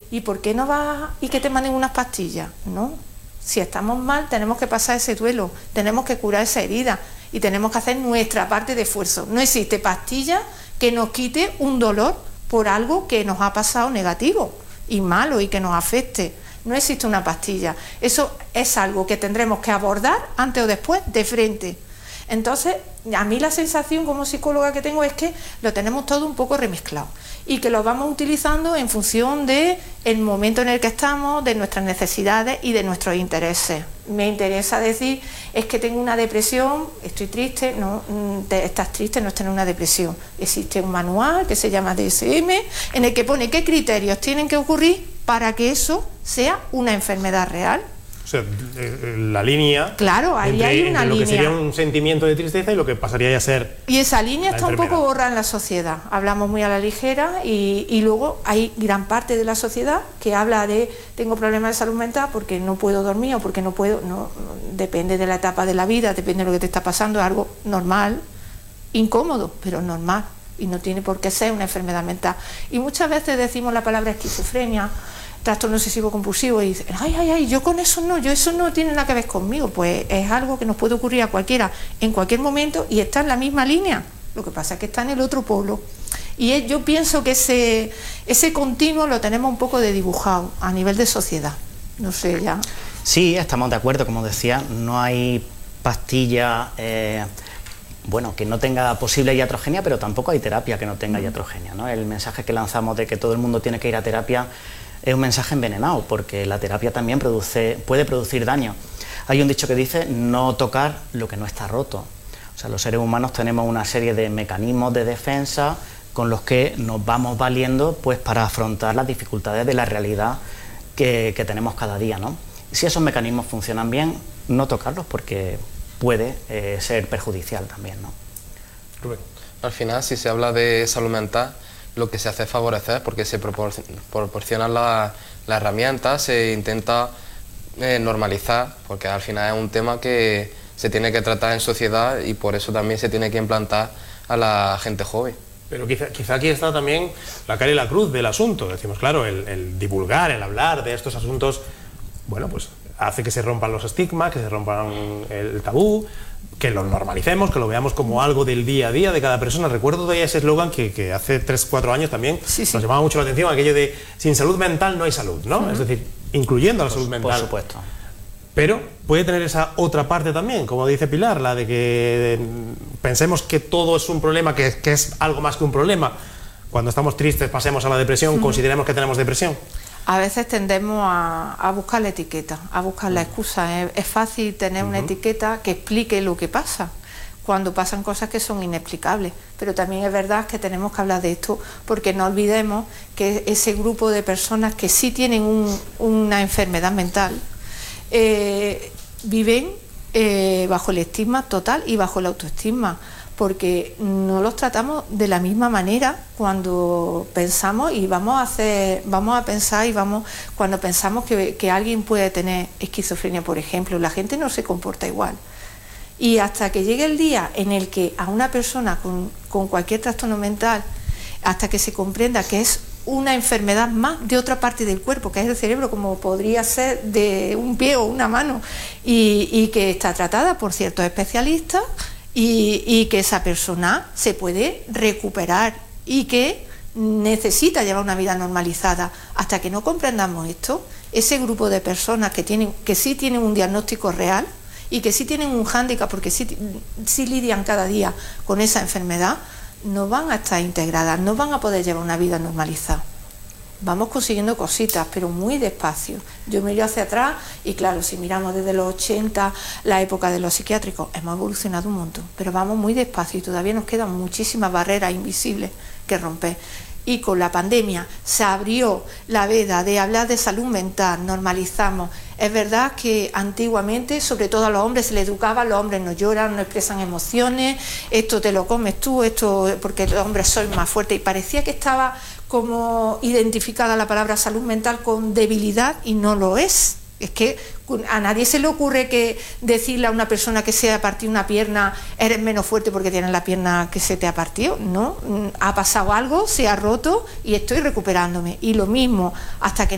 ¿y por qué no vas y que te manden unas pastillas? No, si estamos mal tenemos que pasar ese duelo, tenemos que curar esa herida y tenemos que hacer nuestra parte de esfuerzo. No existe pastilla que nos quite un dolor por algo que nos ha pasado negativo y malo y que nos afecte. No existe una pastilla. Eso es algo que tendremos que abordar antes o después de frente. Entonces, a mí la sensación como psicóloga que tengo es que lo tenemos todo un poco remezclado y que lo vamos utilizando en función del momento en el que estamos, de nuestras necesidades y de nuestros intereses. Me interesa decir, es que tengo una depresión, estoy triste, no, estás triste, no estás en una depresión. Existe un manual que se llama DSM, en el que pone qué criterios tienen que ocurrir para que eso sea una enfermedad real. O sea, la línea, claro, ahí hay una entre lo línea que sería un sentimiento de tristeza y lo que pasaría a ser. Y esa línea está un poco borrada en la sociedad. Hablamos muy a la ligera y luego hay gran parte de la sociedad que habla de tengo problemas de salud mental porque no puedo dormir o porque no puedo. No, depende de la etapa de la vida, depende de lo que te está pasando, es algo normal, incómodo, pero normal. Y no tiene por qué ser una enfermedad mental. Y muchas veces decimos la palabra esquizofrenia, trastorno obsesivo compulsivo, y dicen, ay, yo con eso no, eso no tiene nada que ver conmigo. Pues es algo que nos puede ocurrir a cualquiera en cualquier momento y está en la misma línea. Lo que pasa es que está en el otro polo. Y yo pienso que ese continuo lo tenemos un poco desdibujado a nivel de sociedad. No sé, ya. Sí, estamos de acuerdo, como decía, no hay pastilla que no tenga posible iatrogenia, pero tampoco hay terapia que no tenga iatrogenia, ¿no? El mensaje que lanzamos de que todo el mundo tiene que ir a terapia es un mensaje envenenado, porque la terapia también puede producir daño. Hay un dicho que dice no tocar lo que no está roto. O sea, los seres humanos tenemos una serie de mecanismos de defensa con los que nos vamos valiendo pues para afrontar las dificultades de la realidad que tenemos cada día, ¿no? Si esos mecanismos funcionan bien, no tocarlos porque puede ser perjudicial también, ¿no? Rubén. Al final, si se habla de salud mental, lo que se hace es favorecer porque se proporcionan las herramientas, se intenta normalizar, porque al final es un tema que se tiene que tratar en sociedad y por eso también se tiene que implantar a la gente joven. Pero quizá aquí está también la cara y la cruz del asunto. Decimos, claro, el divulgar, el hablar de estos asuntos, bueno, pues hace que se rompan los estigmas, que se rompan el tabú, que lo normalicemos, que lo veamos como algo del día a día de cada persona. Recuerdo todavía ese eslogan que hace 3-4 años también nos llamaba mucho la atención, aquello de sin salud mental no hay salud, ¿no? Es decir, incluyendo la salud mental. Por supuesto. Pero puede tener esa otra parte también, como dice Pilar, la de que pensemos que todo es un problema, que es algo más que un problema. Cuando estamos tristes pasemos a la depresión, consideremos que tenemos depresión. A veces tendemos a buscar la etiqueta, a buscar la excusa. Es fácil tener una etiqueta que explique lo que pasa, cuando pasan cosas que son inexplicables. Pero también es verdad que tenemos que hablar de esto, porque no olvidemos que ese grupo de personas que sí tienen una enfermedad mental, viven bajo el estigma total y bajo la autoestima, porque no los tratamos de la misma manera cuando pensamos y cuando pensamos que alguien puede tener esquizofrenia, por ejemplo. La gente no se comporta igual. Y hasta que llegue el día en el que a una persona con cualquier trastorno mental, hasta que se comprenda que es una enfermedad más de otra parte del cuerpo, que es el cerebro, como podría ser de un pie o una mano, y que está tratada por ciertos especialistas, y que esa persona se puede recuperar y que necesita llevar una vida normalizada. Hasta que no comprendamos esto, ese grupo de personas que sí tienen un diagnóstico real y que sí tienen un hándicap porque sí lidian cada día con esa enfermedad, no van a estar integradas, no van a poder llevar una vida normalizada. Vamos consiguiendo cositas, pero muy despacio. Yo miro hacia atrás y claro, si miramos desde los 80, la época de los psiquiátricos, hemos evolucionado un montón, pero vamos muy despacio y todavía nos quedan muchísimas barreras invisibles que romper. Y con la pandemia se abrió la veda de hablar de salud mental, normalizamos. Es verdad que antiguamente, sobre todo a los hombres, se les educaba, los hombres no lloran, no expresan emociones, esto te lo comes tú, esto porque los hombres sois más fuertes, y parecía que estaba como identificada la palabra salud mental con debilidad, y no lo es. Es que a nadie se le ocurre que decirle a una persona que se ha partido una pierna, eres menos fuerte porque tienes la pierna que se te ha partido. No, ha pasado algo, se ha roto y estoy recuperándome. Y lo mismo, hasta que